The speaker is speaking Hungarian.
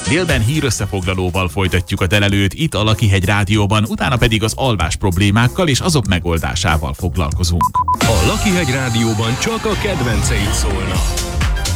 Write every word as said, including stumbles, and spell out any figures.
Délben hírösszefoglalóval folytatjuk a telelőt itt a Lakihegy Rádióban, utána pedig az alvás problémákkal és azok megoldásával foglalkozunk. A Lakihegy Rádióban csak a kedvenceid szólnak.